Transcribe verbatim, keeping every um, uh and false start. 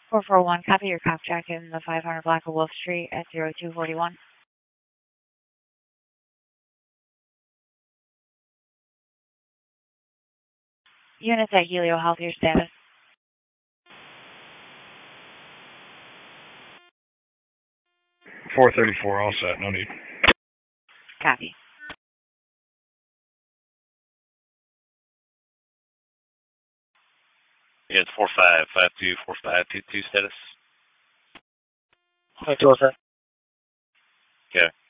four four one, copy your cop track in the five hundred block of Wolf Street at zero two four one. Units at Helio Health, your status. four thirty-four, all set, no need. Copy. Yeah, it's four five five two four five two two status. Hi, Dorothy. Okay.